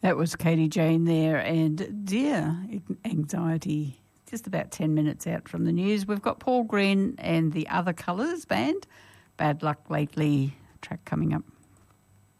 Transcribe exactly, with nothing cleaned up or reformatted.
That was Katie Jane there, and Dear Anxiety, just about ten minutes out from the news. We've got Paul Green and the Other Colours Band, Bad Luck Lately track coming up.